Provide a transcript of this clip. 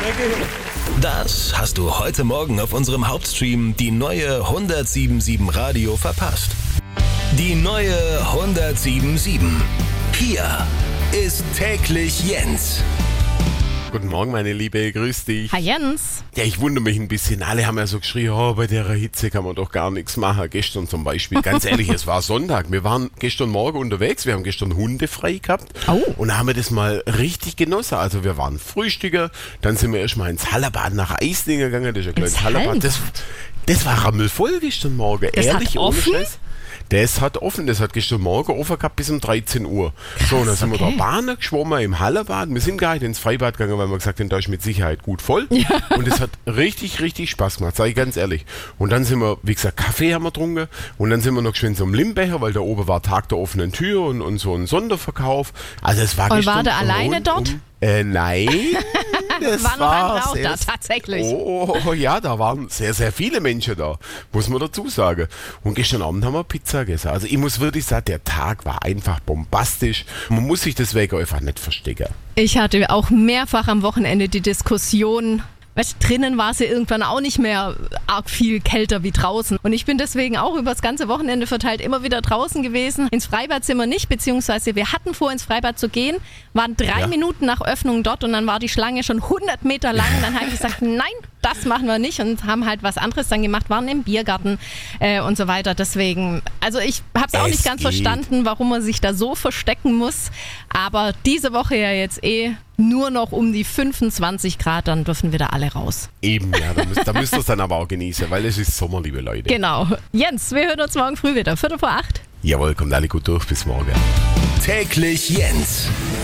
Das hast du heute Morgen auf unserem Hauptstream die neue 107.7 Radio verpasst. Die neue 107.7. Hier ist täglich Jens. Guten Morgen, meine Liebe, grüß dich. Hi Jens. Ja, ich wundere mich ein bisschen. Alle haben ja so geschrien, bei der Hitze kann man doch gar nichts machen. Gestern zum Beispiel, ganz ehrlich, es war Sonntag. Wir waren gestern Morgen unterwegs, wir haben gestern Hunde frei gehabt. Und da haben wir das mal richtig genossen. Also wir waren Frühstücker, dann sind wir erstmal ins Hallenbad nach Eislingen gegangen. Das ist ein kleines Hallenbad. Das war rammelvoll gestern Morgen. Das ehrlich, hat ohne offen? Scheiß. Das hat offen, das hat gestern Morgen offen gehabt bis um 13 Uhr. So, und dann sind wir da Bahnen geschwommen im Hallenbad. Wir sind gar nicht ins Freibad gegangen, weil wir gesagt haben, da ist mit Sicherheit gut voll. Ja. Und es hat richtig, richtig Spaß gemacht, sage ich ganz ehrlich. Und dann sind wir, wie gesagt, Kaffee haben wir getrunken. Und dann sind wir noch geschwind zum Limbecher, weil da oben war Tag der offenen Tür und so ein Sonderverkauf. Also es war Und war der alleine dort? Nein, das war noch andere auch sehr, da, tatsächlich. Oh ja, da waren sehr, sehr viele Menschen da, muss man dazu sagen. Und gestern Abend haben wir Pizza gegessen. Also ich muss wirklich sagen, der Tag war einfach bombastisch. Man muss sich deswegen einfach nicht verstecken. Ich hatte auch mehrfach am Wochenende die Diskussion, weißt, drinnen war es ja irgendwann auch nicht mehr arg viel kälter wie draußen. Und ich bin deswegen auch über das ganze Wochenende verteilt immer wieder draußen gewesen. Ins Freibad sind wir nicht, beziehungsweise wir hatten vor, ins Freibad zu gehen, waren 3 Minuten nach Öffnung dort und dann war die Schlange schon 100 Meter lang. Dann habe ich gesagt, nein, das machen wir nicht und haben halt was anderes dann gemacht, waren im Biergarten und so weiter. Deswegen, also ich habe es auch nicht ganz verstanden, warum man sich da so verstecken muss. Aber diese Woche ja jetzt nur noch um die 25 Grad, dann dürfen wir da alle raus. Eben, ja, da müsst ihr es dann aber auch genießen, weil es ist Sommer, liebe Leute. Genau. Jens, wir hören uns morgen früh wieder, 7:45. Jawohl, kommt alle gut durch, bis morgen. Täglich Jens.